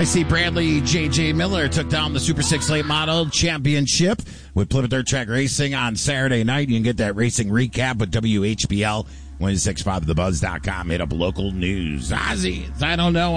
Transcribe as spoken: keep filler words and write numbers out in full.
I see Bradley J J. Miller took down the Super six Late Model Championship with Plymouth Dirt Track Racing on Saturday night. You can get that racing recap with W H B L, one six five the buzz dot com. Hit up local news. Ozzy, I don't know.